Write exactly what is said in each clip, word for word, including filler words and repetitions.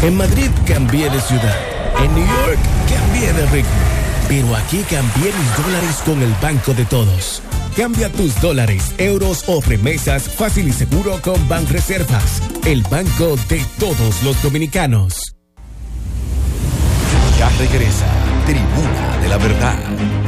En Madrid cambié de ciudad. En New York cambié de ritmo. Pero aquí cambié mis dólares con el Banco de Todos. Cambia tus dólares, euros o remesas fácil y seguro con Banreservas, el banco de todos los dominicanos. Ya regresa Tribuna de la Verdad.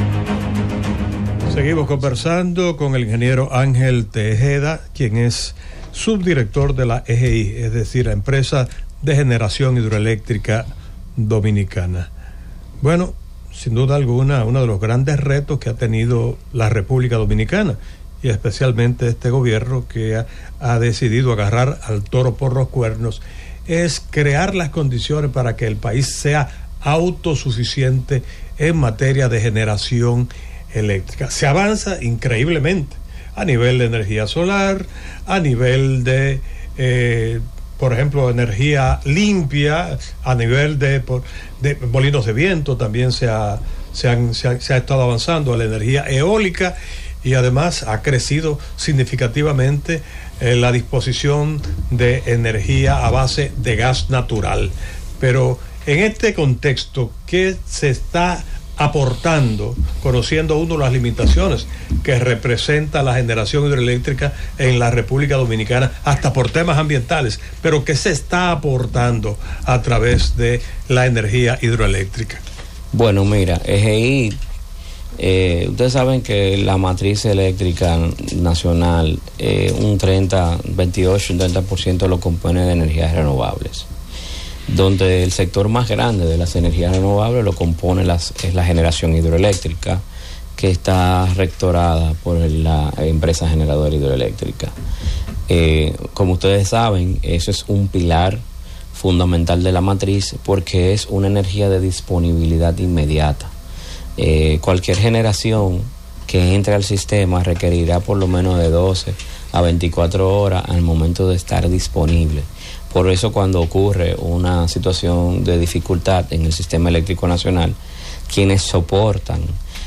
Seguimos conversando con el ingeniero Ángel Tejeda, quien es subdirector de la E G I, es decir, la Empresa de Generación Hidroeléctrica Dominicana. Bueno, sin duda alguna, uno de los grandes retos que ha tenido la República Dominicana y especialmente este gobierno que ha, ha decidido agarrar al toro por los cuernos es crear las condiciones para que el país sea autosuficiente en materia de generación eléctrica. Se avanza increíblemente a nivel de energía solar, a nivel de eh, por ejemplo, energía limpia, a nivel de, por, de molinos de viento, también se ha, se, han, se, ha, se ha estado avanzando a la energía eólica y además ha crecido significativamente eh, la disposición de energía a base de gas natural. Pero en este contexto, ¿qué se está aportando, conociendo uno las limitaciones que representa la generación hidroeléctrica en la República Dominicana, hasta por temas ambientales, pero qué se está aportando a través de la energía hidroeléctrica? Bueno, mira, E G I, eh, ustedes saben que la matriz eléctrica nacional, eh, un treinta, veintiocho, un treinta por ciento lo compone de energías renovables, donde el sector más grande de las energías renovables lo compone las, es la generación hidroeléctrica, que está rectorada por la empresa generadora hidroeléctrica. Eh, como ustedes saben, eso es un pilar fundamental de la matriz porque es una energía de disponibilidad inmediata. Eh, cualquier generación que entre al sistema requerirá por lo menos de doce a veinticuatro horas al momento de estar disponible. Por eso cuando ocurre una situación de dificultad en el sistema eléctrico nacional, quienes soportan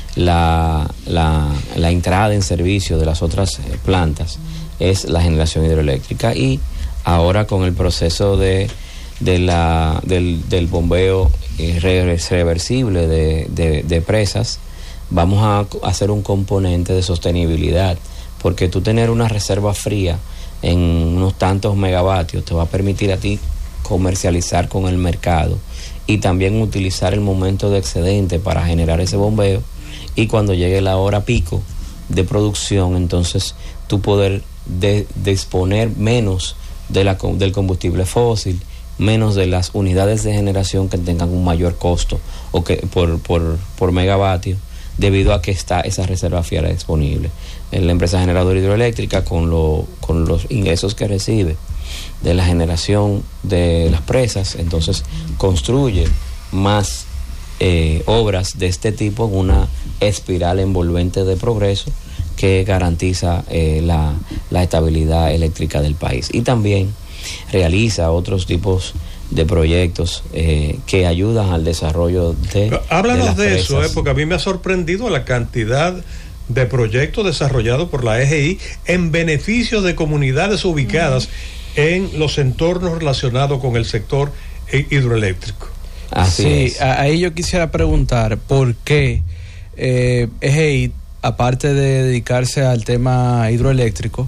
la, la, la entrada en servicio de las otras plantas es la generación hidroeléctrica. Y ahora con el proceso de, de la, del, del bombeo reversible de, de, de presas, vamos a hacer un componente de sostenibilidad, porque tú tener una reserva fría en unos tantos megavatios te va a permitir a ti comercializar con el mercado y también utilizar el momento de excedente para generar ese bombeo, y cuando llegue la hora pico de producción, entonces tú poder de, disponer menos de la, del combustible fósil, menos de las unidades de generación que tengan un mayor costo o que por, por, por megavatio, debido a que está esa reserva fría disponible. La empresa generadora hidroeléctrica, con, lo, con los ingresos que recibe de la generación de las presas, entonces construye más eh, obras de este tipo en una espiral envolvente de progreso que garantiza eh, la, la estabilidad eléctrica del país. Y también realiza otros tipos de proyectos eh, que ayudan al desarrollo de... Háblanos de, de eso, eh, porque a mí me ha sorprendido la cantidad de proyectos desarrollados por la E G I en beneficio de comunidades ubicadas uh-huh. en los entornos relacionados con el sector hidroeléctrico. Así sí, es. Ahí yo quisiera preguntar por qué eh, E G I, aparte de dedicarse al tema hidroeléctrico,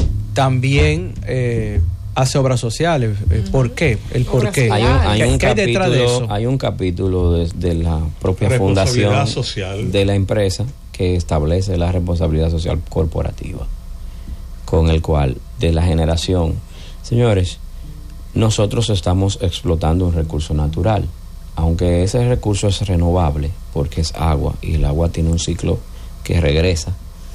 también eh, hace obras sociales. Uh-huh. ¿Por qué? El por qué. Hay un, hay un ¿Qué hay detrás de eso? Hay un capítulo de, de la propia fundación social de la empresa que establece la responsabilidad social corporativa, con el cual de la generación. Señores, nosotros estamos explotando un recurso natural, aunque ese recurso es renovable porque es agua y el agua tiene un ciclo que regresa.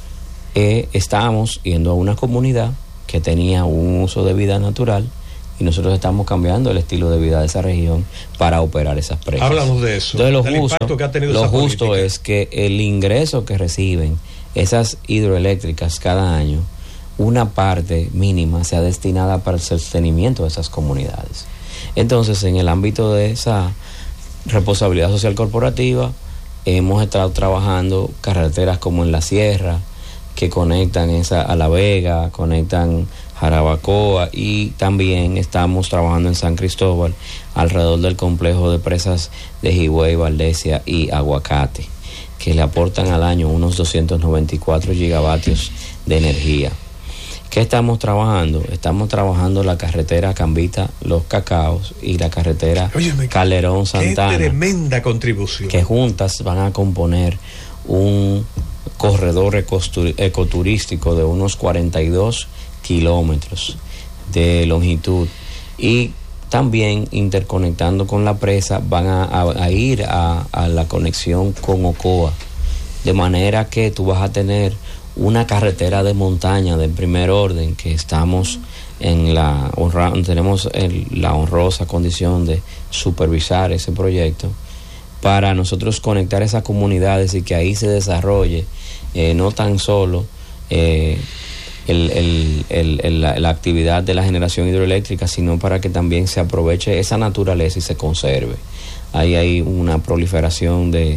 Eh, estamos yendo a una comunidad que tenía un uso de vida natural y nosotros estamos cambiando el estilo de vida de esa región para operar esas presas. Háblanos de eso. Entonces, lo del justo, impacto que ha tenido lo esa justo política. Es que el ingreso que reciben esas hidroeléctricas cada año, una parte mínima sea destinada para el sostenimiento de esas comunidades. Entonces, en el ámbito de esa responsabilidad social corporativa, hemos estado trabajando carreteras como en la sierra, que conectan esa a La Vega, conectan Jarabacoa, y también estamos trabajando en San Cristóbal alrededor del complejo de presas de Higüey, Valdesia y Aguacate, que le aportan al año unos doscientos noventa y cuatro gigavatios de energía. ¿Qué estamos trabajando? Estamos trabajando la carretera Cambita Los Cacaos y la carretera Óyeme, Calderón Santana. Qué tremenda contribución. Que juntas van a componer un corredor ecoturístico de unos cuarenta y dos kilómetros de longitud, y también interconectando con la presa van a, a, a ir a, a la conexión con Ocoa, de manera que tú vas a tener una carretera de montaña de primer orden, que estamos en la honra, tenemos el, la honrosa condición de supervisar ese proyecto, para nosotros conectar esas comunidades y que ahí se desarrolle eh, no tan solo eh, el, el, el, el, la, la actividad de la generación hidroeléctrica, sino para que también se aproveche esa naturaleza y se conserve. Ahí hay una proliferación de,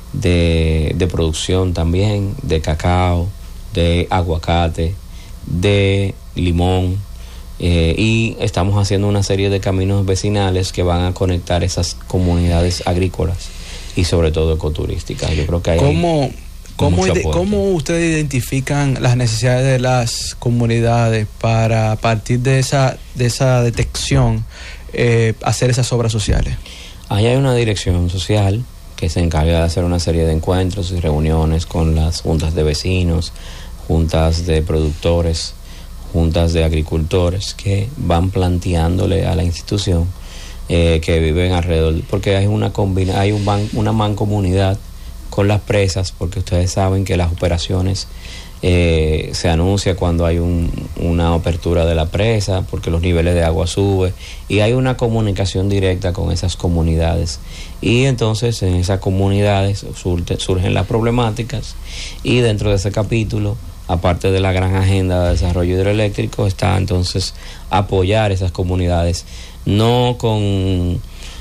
de, de producción también, de cacao, de aguacate, de limón, eh, y estamos haciendo una serie de caminos vecinales que van a conectar esas comunidades agrícolas y sobre todo ecoturísticas. Yo creo que hay ¿Cómo, cómo, ide- ¿Cómo ustedes identifican las necesidades de las comunidades para, a partir de esa, de esa detección, eh, hacer esas obras sociales? Ahí hay una dirección social que se encarga de hacer una serie de encuentros y reuniones con las juntas de vecinos, juntas de productores, juntas de agricultores, que van planteándole a la institución eh, que viven alrededor, porque hay una combina, hay un ban, una mancomunidad con las presas, porque ustedes saben que las operaciones eh, se anuncia cuando hay un, una apertura de la presa, porque los niveles de agua suben, y hay una comunicación directa con esas comunidades, y entonces en esas comunidades surte, surgen las problemáticas, y dentro de ese capítulo, aparte de la gran agenda de desarrollo hidroeléctrico, está entonces apoyar esas comunidades, no con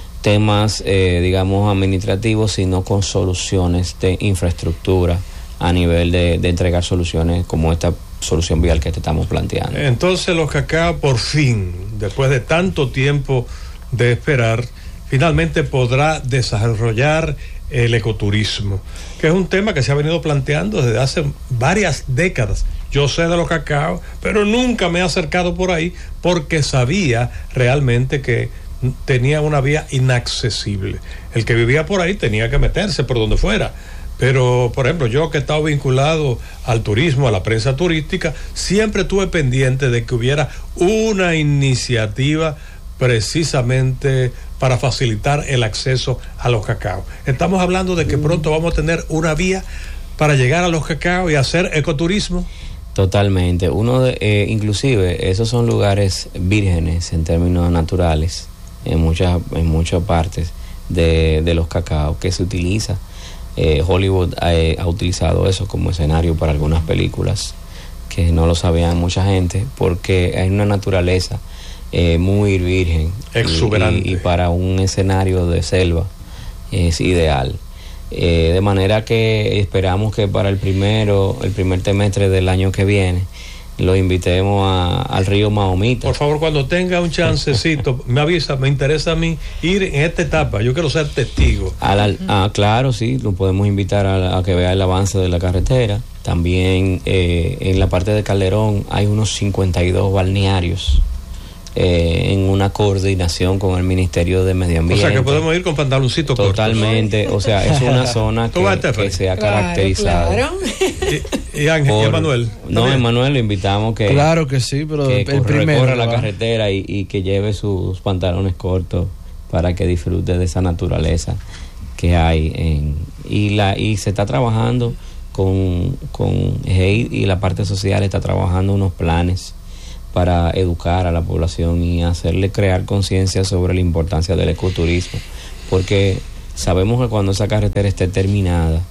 temas, eh, digamos, administrativos, sino con soluciones de infraestructura a nivel de, de entregar soluciones como esta solución vial que te estamos planteando. Entonces Los Cacaos, por fin, después de tanto tiempo de esperar, finalmente podrá desarrollar el ecoturismo, que es un tema que se ha venido planteando desde hace varias décadas. Yo sé de Los Cacaos, pero nunca me he acercado por ahí porque sabía realmente que tenía una vía inaccesible. El que vivía por ahí tenía que meterse por donde fuera. Pero, por ejemplo, yo que he estado vinculado al turismo, a la prensa turística, siempre estuve pendiente de que hubiera una iniciativa precisamente para facilitar el acceso a Los Cacaos. Estamos hablando de que pronto vamos a tener una vía para llegar a Los Cacaos y hacer ecoturismo. Totalmente. Uno de, eh, inclusive, esos son lugares vírgenes en términos naturales, en muchas, en muchas partes de, de Los Cacaos, que se utiliza. Eh, Hollywood ha, ha utilizado eso como escenario para algunas películas, que no lo sabían mucha gente, porque hay una naturaleza eh, muy virgen, exuberante, y, y, y para un escenario de selva es ideal. Eh, de manera que esperamos que para el primero, el primer trimestre del año que viene, lo invitemos a, al río Mahomita. Por favor, cuando tenga un chancecito, me avisa, me interesa a mí ir en esta etapa, yo quiero ser testigo. A la, ah, claro, sí, lo podemos invitar a, a que vea el avance de la carretera. También eh, en la parte de Calderón hay unos cincuenta y dos balnearios eh, en una coordinación con el Ministerio de Medio Ambiente. O sea que podemos ir con pantaloncito totalmente, cortos. O sea, es una zona que, que se ha caracterizado. Claro, claro. Y, y Ángel, por, y Emanuel. No, Emanuel lo invitamos que claro que sí, pero que el primero recorra la carretera y, y que lleve sus pantalones cortos para que disfrute de esa naturaleza que hay en, y la y se está trabajando con con E G I, y la parte social está trabajando unos planes para educar a la población y hacerle crear conciencia sobre la importancia del ecoturismo, porque sabemos que cuando esa carretera esté terminada,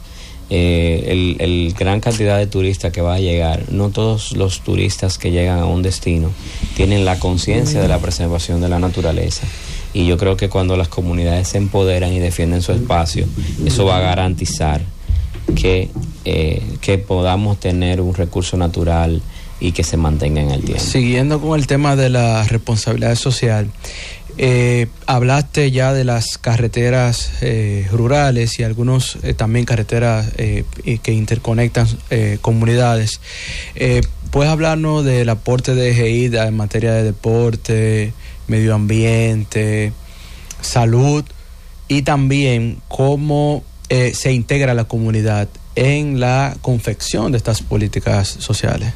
eh, el, el gran cantidad de turistas que va a llegar, no todos los turistas que llegan a un destino tienen la conciencia de la preservación de la naturaleza, y yo creo que cuando las comunidades se empoderan y defienden su espacio, eso va a garantizar que, eh, que podamos tener un recurso natural y que se mantenga en el tiempo. Siguiendo con el tema de la responsabilidad social, eh, hablaste ya de las carreteras eh, rurales y algunos eh, también carreteras eh, que interconectan eh, comunidades. Eh, ¿Puedes hablarnos del aporte de E G I en materia de deporte, medio ambiente, salud y también cómo eh, se integra la comunidad en la confección de estas políticas sociales?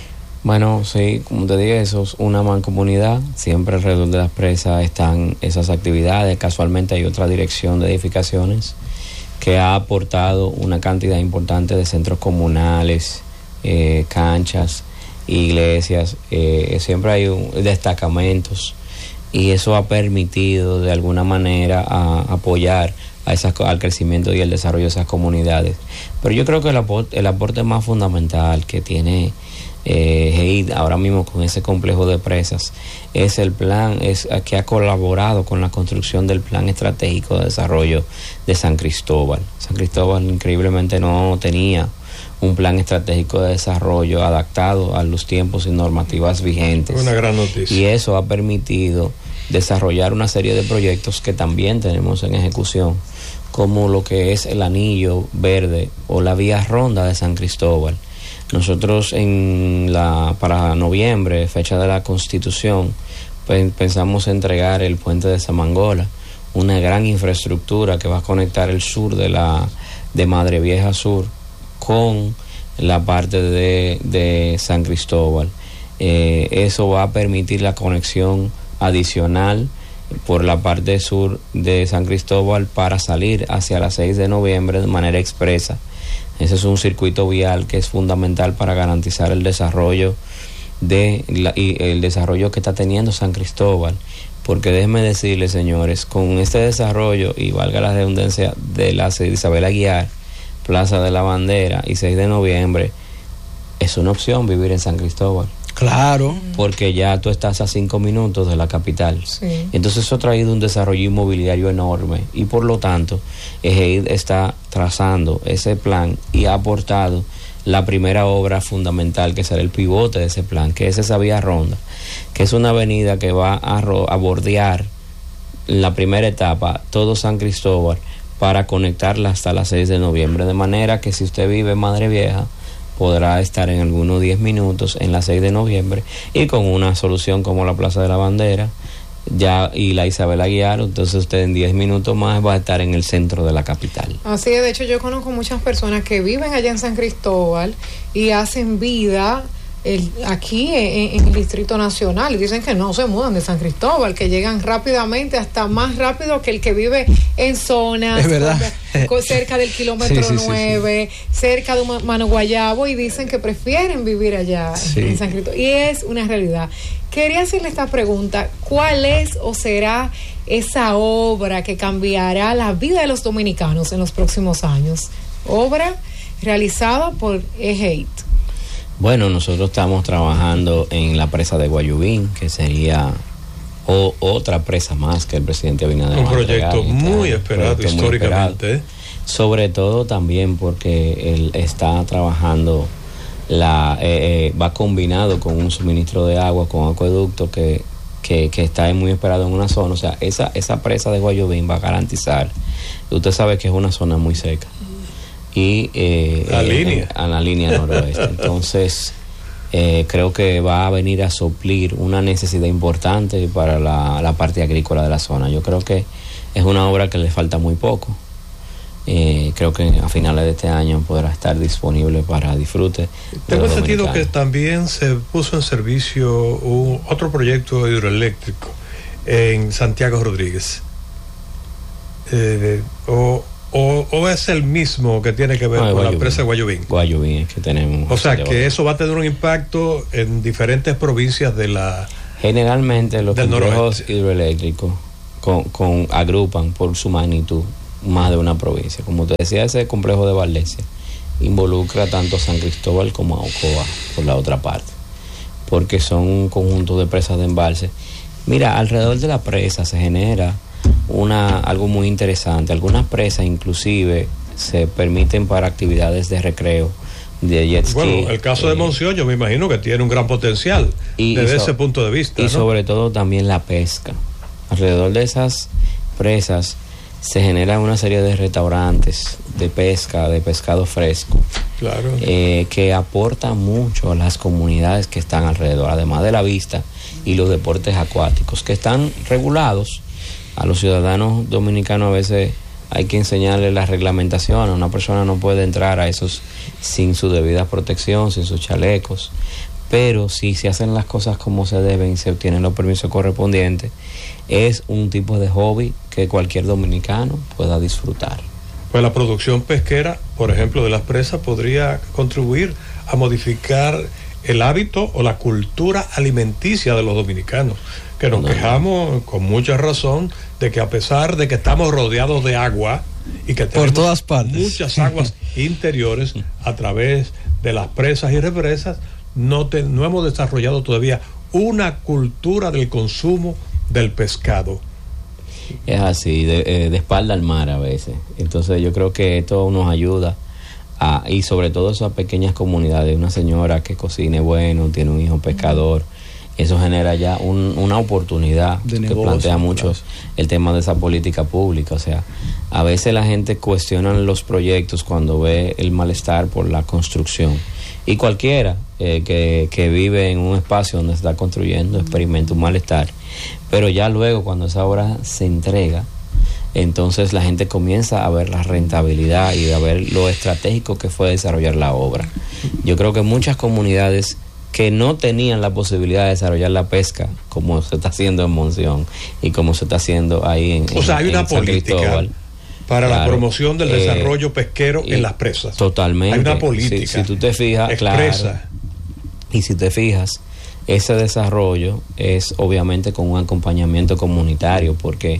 Bueno, sí, como te dije, eso es una mancomunidad. Siempre alrededor de las presas están esas actividades. Casualmente hay otra dirección de edificaciones que ha aportado una cantidad importante de centros comunales, eh, canchas, iglesias. Eh, siempre hay un, destacamentos y eso ha permitido de alguna manera a, apoyar a esas, al crecimiento y el desarrollo de esas comunidades. Pero yo creo que el aporte, el aporte más fundamental que tiene Eh, G I D ahora mismo con ese complejo de presas es el plan es que ha colaborado con la construcción del plan estratégico de desarrollo de San Cristóbal. San Cristóbal increíblemente no tenía un plan estratégico de desarrollo adaptado a los tiempos y normativas vigentes. Una gran noticia. Y eso ha permitido desarrollar una serie de proyectos que también tenemos en ejecución, como lo que es el anillo verde o la vía ronda de San Cristóbal. Nosotros en la para noviembre, fecha de la Constitución, pues, pensamos entregar el puente de Samangola, una gran infraestructura que va a conectar el sur de la de Madre Vieja Sur con la parte de, de San Cristóbal. Eh, eso va a permitir la conexión adicional por la parte sur de San Cristóbal para salir hacia la seis de noviembre de manera expresa. Ese es un circuito vial que es fundamental para garantizar el desarrollo de la, y el desarrollo que está teniendo San Cristóbal, porque déjenme decirles, señores, con este desarrollo y valga la redundancia de la Isabel Aguiar, Plaza de la Bandera y seis de noviembre, es una opción vivir en San Cristóbal. Claro. Porque ya tú estás a cinco minutos de la capital. Sí. Entonces eso ha traído un desarrollo inmobiliario enorme y por lo tanto E G I D está trazando ese plan y ha aportado la primera obra fundamental que será el pivote de ese plan, que es esa vía ronda, que es una avenida que va a, ro- a bordear la primera etapa, todo San Cristóbal, para conectarla hasta las seis de noviembre, de manera que si usted vive en Madre Vieja, podrá estar en algunos diez minutos en la seis de noviembre y con una solución como la Plaza de la Bandera ya y la Isabel Aguiar, entonces usted en diez minutos más va a estar en el centro de la capital. Así es, de hecho yo conozco muchas personas que viven allá en San Cristóbal y hacen vida el, aquí en, en el Distrito Nacional y dicen que no se mudan de San Cristóbal, que llegan rápidamente, hasta más rápido que el que vive en zonas es verdad. Con, cerca del kilómetro sí, sí, nueve, sí, sí. cerca de Mano Guayabo, y dicen que prefieren vivir allá sí. en San Cristóbal, y es una realidad. Quería hacerle esta pregunta: ¿cuál es o será esa obra que cambiará la vida de los dominicanos en los próximos años? Obra realizada por E G I D. Bueno, nosotros estamos trabajando en la presa de Guayubín, que sería o, otra presa más que el presidente Abinader. Un proyecto muy este esperado proyecto muy históricamente. esperado. Sobre todo también porque él está trabajando, la eh, eh, va combinado con un suministro de agua, con acueducto que, que, que está muy esperado en una zona. O sea, esa, esa presa de Guayubín va a garantizar, usted sabe que es una zona muy seca. Y eh, la eh, línea. En, a la línea noroeste. Entonces, eh, creo que va a venir a suplir una necesidad importante para la, la parte agrícola de la zona. Yo creo que es una obra que le falta muy poco. Eh, creo que a finales de este año podrá estar disponible para disfrute. Tengo entendido que también se puso en servicio un, otro proyecto hidroeléctrico en Santiago Rodríguez. Eh, o O, o es el mismo que tiene que ver no, con Guayubín, la presa de Guayubín. Guayubín es que tenemos. O sea, que eso va a tener un impacto en diferentes provincias de la. Generalmente los complejos hidroeléctricos con, con, agrupan por su magnitud más de una provincia. Como te decía, ese complejo de Valencia involucra tanto a San Cristóbal como a Ocoa, por la otra parte, porque son un conjunto de presas de embalse. Mira, alrededor de la presa se genera una algo muy interesante. Algunas presas inclusive se permiten para actividades de recreo, de jet ski. Bueno, el caso eh, de Monción yo me imagino que tiene un gran potencial y, desde y so, ese punto de vista. Y ¿no? sobre todo también la pesca. Alrededor de esas presas se generan una serie de restaurantes de pesca, de pescado fresco, claro. eh, que aportan mucho a las comunidades que están alrededor, además de la vista y los deportes acuáticos, que están regulados. A los ciudadanos dominicanos a veces hay que enseñarles las reglamentaciones. Una persona no puede entrar a esos sin su debida protección, sin sus chalecos, pero si se hacen las cosas como se deben y se obtienen los permisos correspondientes, es un tipo de hobby que cualquier dominicano pueda disfrutar. Pues la producción pesquera, por ejemplo, de las presas podría contribuir a modificar el hábito o la cultura alimenticia de los dominicanos, que nos no. quejamos con mucha razón de que a pesar de que estamos rodeados de agua y que tenemos por todas partes muchas aguas interiores a través de las presas y represas, no, te, no hemos desarrollado todavía una cultura del consumo del pescado. Es así, de, eh, de espalda al mar a veces. Entonces yo creo que esto nos ayuda a, y sobre todo esas pequeñas comunidades, una señora que cocine bueno, tiene un hijo pescador, eso genera ya un, una oportunidad de que negocio, plantea mucho claro. el tema de esa política pública. O sea, a veces la gente cuestiona los proyectos cuando ve el malestar por la construcción, y cualquiera eh, que, que vive en un espacio donde se está construyendo experimenta un malestar, pero ya luego cuando esa obra se entrega, entonces la gente comienza a ver la rentabilidad y a ver lo estratégico que fue desarrollar la obra. Yo creo que muchas comunidades que no tenían la posibilidad de desarrollar la pesca, como se está haciendo en Monción y como se está haciendo ahí en, o sea, hay en, una en San política Cristóbal, para claro, la promoción del eh, desarrollo pesquero en las presas. Totalmente. Hay una política. Si, si tú te fijas, expresa. Claro, y si te fijas, ese desarrollo es obviamente con un acompañamiento comunitario, porque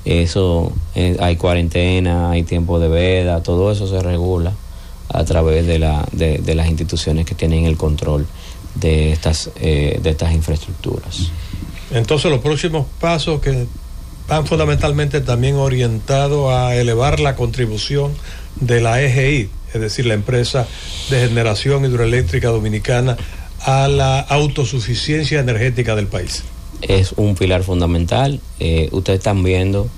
eso, eh, hay cuarentena, hay tiempo de veda, todo eso se regula a través de, la, de, de las instituciones que tienen el control de estas, eh, de estas infraestructuras. Entonces los próximos pasos que van fundamentalmente también orientados a elevar la contribución de la E G I, es decir, la empresa de generación hidroeléctrica dominicana, a la autosuficiencia energética del país. Es un pilar fundamental. Eh, ustedes están viendo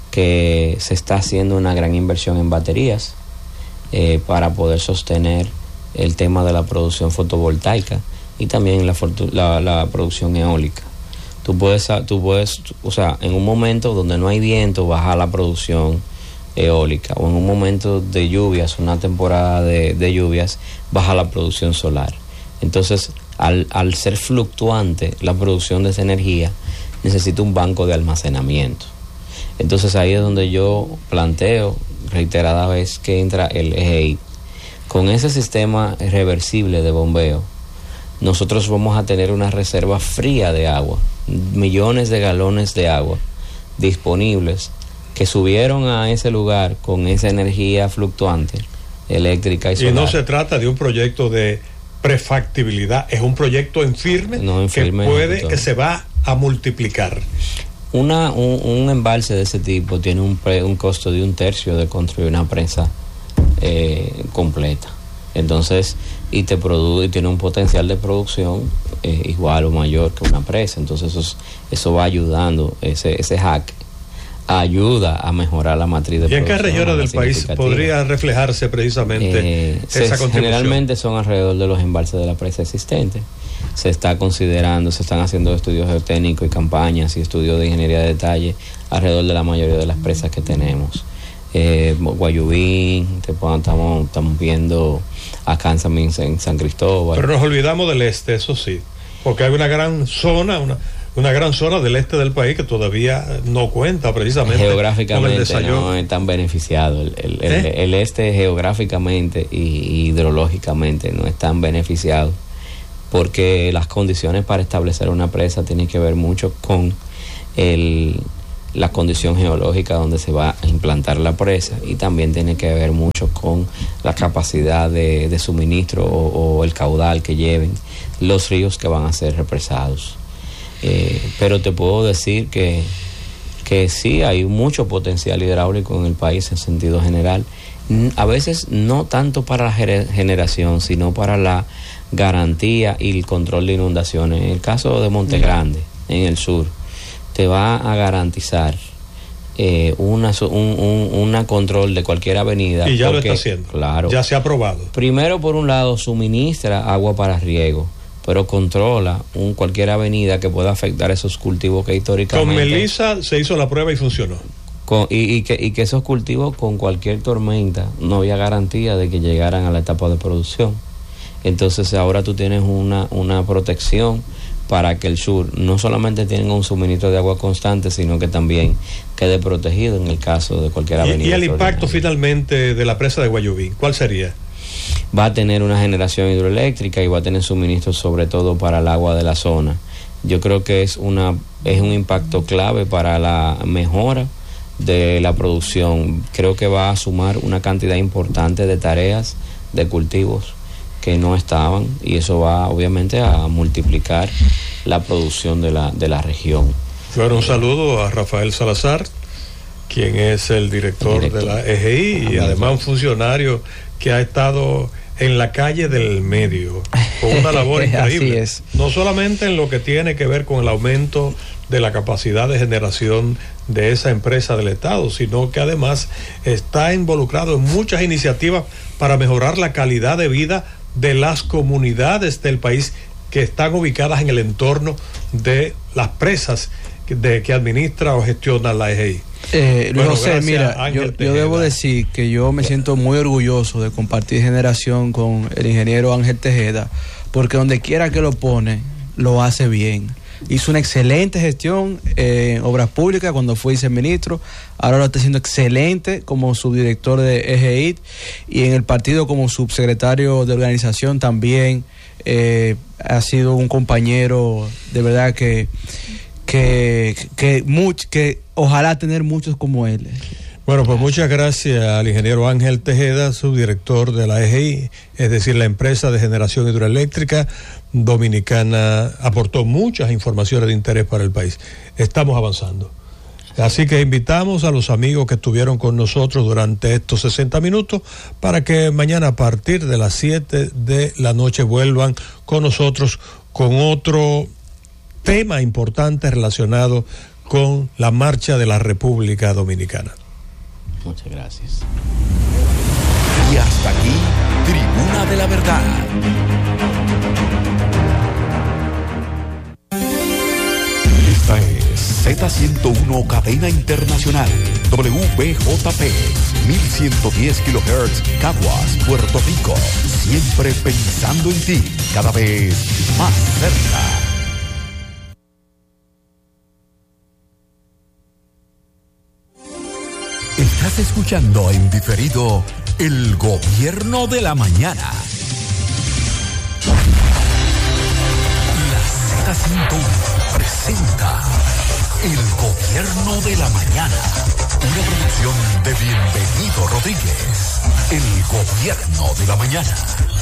que se está haciendo una gran inversión en baterías eh, para poder sostener el tema de la producción fotovoltaica y también la, la, la producción eólica. Tú puedes, tú puedes, o sea, en un momento donde no hay viento, baja la producción eólica, o en un momento de lluvias, una temporada de, de lluvias, baja la producción solar. Entonces, al, al ser fluctuante la producción de esa energía, necesita un banco de almacenamiento. Entonces ahí es donde yo planteo reiterada vez que entra el E G I. Con ese sistema reversible de bombeo, nosotros vamos a tener una reserva fría de agua, millones de galones de agua disponibles que subieron a ese lugar con esa energía fluctuante eléctrica y solar. Y no se trata de un proyecto de prefactibilidad, es un proyecto en firme, no, en firme que puede, que se va a multiplicar. Una, un, un embalse de ese tipo tiene un, pre, un costo de un tercio de construir una presa eh, completa. Entonces, y te produce, tiene un potencial de producción eh, igual o mayor que una presa. Entonces eso, eso va ayudando, ese, ese hack ayuda a mejorar la matriz de producción. ¿Y en qué regiones del país podría reflejarse precisamente eh, esa se, contribución? Generalmente son alrededor de los embalses de la presa existente. Se está considerando, se están haciendo estudios geotécnicos y campañas y estudios de ingeniería de detalle alrededor de la mayoría de las presas que tenemos. Eh, Guayubín, te, estamos, estamos viendo acá en San, en San Cristóbal. Pero nos olvidamos del este, eso sí, porque hay una gran zona, una una gran zona del este del país que todavía no cuenta precisamente geográficamente con el no es tan beneficiado el, el, ¿Eh? el, el este geográficamente y, y hidrológicamente no es tan beneficiado, porque las condiciones para establecer una presa tienen que ver mucho con el, la condición geológica donde se va a implantar la presa, y también tiene que ver mucho con la capacidad de, de suministro o, o el caudal que lleven los ríos que van a ser represados. Eh, pero te puedo decir que, que sí hay mucho potencial hidráulico en el país en sentido general, a veces no tanto para la generación, sino para la garantía y el control de inundaciones. En el caso de Monte Grande, en el sur, te va a garantizar eh, una, un, un una control de cualquier avenida. Y ya porque, lo está haciendo. Claro. Ya se ha aprobado. Primero, por un lado, suministra agua para riego, pero controla un, cualquier avenida que pueda afectar esos cultivos que históricamente... Con Melissa se hizo la prueba y funcionó. Con, y, y, que, y que esos cultivos con cualquier tormenta no había garantía de que llegaran a la etapa de producción. Entonces ahora tú tienes una, una protección para que el sur no solamente tenga un suministro de agua constante, sino que también quede protegido en el caso de cualquier avenida. ¿Y, y el impacto finalmente de la presa de Guayubí, cuál sería? Va a tener una generación hidroeléctrica y va a tener suministro sobre todo para el agua de la zona. Yo creo que es una es un impacto clave para la mejora de la producción. Creo que va a sumar una cantidad importante de tareas de cultivos que no estaban, y eso va obviamente a multiplicar la producción de la, de la región. Bueno, un saludo a Rafael Salazar, quien es el director, director. de la E G I y además un funcionario que ha estado en la calle del medio con una labor increíble. Así es. No solamente en lo que tiene que ver con el aumento de la capacidad de generación de esa empresa del Estado, sino que además está involucrado en muchas iniciativas para mejorar la calidad de vida de las comunidades del país que están ubicadas en el entorno de las presas de, que administra o gestiona la E G I. Eh, Luis bueno, José, mira, yo, yo debo decir que yo me siento muy orgulloso de compartir generación con el ingeniero Ángel Tejeda, porque donde quiera que lo pone, lo hace bien. Hizo una excelente gestión eh, en obras públicas cuando fue viceministro, ahora lo está haciendo excelente como subdirector de E G I y en el partido como subsecretario de organización también. Eh, ha sido un compañero de verdad que que que, much, que ojalá tener muchos como él. Bueno, pues muchas gracias al ingeniero Ángel Tejeda, subdirector de la E G I, es decir, la empresa de generación hidroeléctrica dominicana. Aportó muchas informaciones de interés para el país. Estamos avanzando. Así que invitamos a los amigos que estuvieron con nosotros durante estos sesenta minutos para que mañana a partir de las siete de la noche vuelvan con nosotros con otro tema importante relacionado con la marcha de la República Dominicana. Muchas gracias. Y hasta aquí, Tribuna de la Verdad. Esta es Z ciento uno Cadena Internacional, W B J P, mil ciento diez kilohertz, Caguas, Puerto Rico. Siempre pensando en ti, cada vez más cerca. Estás escuchando en diferido El Gobierno de la Mañana. La Z ciento uno presenta El Gobierno de la Mañana, una producción de Bienvenido Rodríguez. El Gobierno de la Mañana.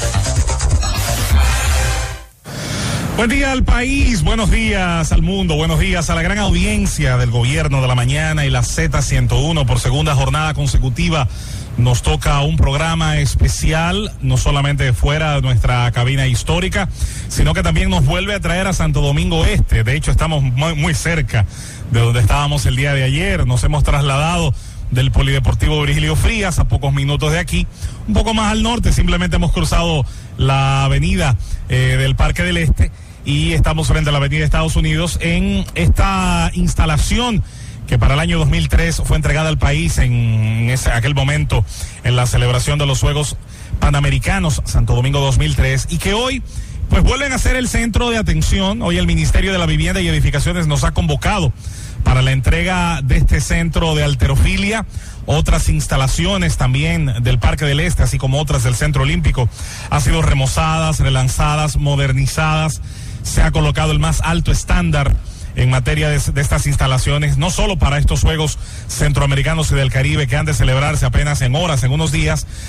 Buen día al país, buenos días al mundo, buenos días a la gran audiencia del Gobierno de la Mañana y la Z ciento uno. Por segunda jornada consecutiva nos toca un programa especial, no solamente fuera de nuestra cabina histórica, sino que también nos vuelve a traer a Santo Domingo Este. De hecho, estamos muy, muy cerca de donde estábamos el día de ayer. Nos hemos trasladado del Polideportivo Virgilio Frías, a pocos minutos de aquí, un poco más al norte. Simplemente hemos cruzado la avenida eh, del Parque del Este y estamos frente a la avenida Estados Unidos en esta instalación que para el año dos mil tres fue entregada al país en ese, aquel momento en la celebración de los Juegos Panamericanos Santo Domingo dos mil tres, y que hoy pues vuelven a ser el centro de atención. Hoy el Ministerio de la Vivienda y Edificaciones nos ha convocado para la entrega de este centro de halterofilia. Otras instalaciones también del Parque del Este, así como otras del Centro Olímpico, han sido remozadas, relanzadas, modernizadas. Se ha colocado el más alto estándar en materia de, de estas instalaciones, no solo para estos Juegos Centroamericanos y del Caribe que han de celebrarse apenas en horas, en unos días,